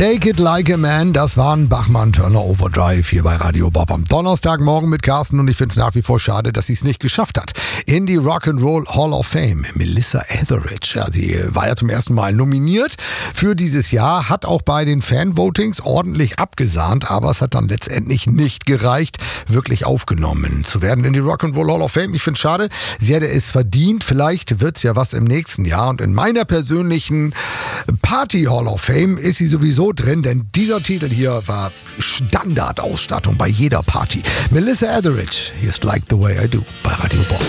Take It Like a Man, das war ein Bachmann-Turner Overdrive hier bei Radio Bob am Donnerstagmorgen mit Carsten und ich finde es nach wie vor schade, dass sie es nicht geschafft hat. In die Rock'n'Roll Hall of Fame. Melissa Etheridge, ja, sie war ja zum ersten Mal nominiert für dieses Jahr, hat auch bei den Fan-Votings ordentlich abgesahnt, aber es hat dann letztendlich nicht gereicht, wirklich aufgenommen zu werden in die Rock'n'Roll Hall of Fame. Ich finde es schade, sie hätte es verdient, vielleicht wird es ja was im nächsten Jahr und in meiner persönlichen Party Hall of Fame ist sie sowieso drin, denn dieser Titel hier war Standardausstattung bei jeder Party. Melissa Etheridge, hier ist Like the Way I Do bei Radio Bob.